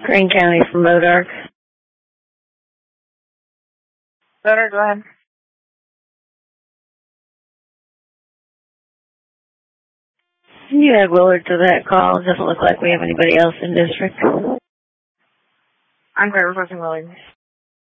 Crane County from Modark. Modark, go ahead. You add Willard to that call. It doesn't look like we have anybody else in district. I'm great requesting Willard.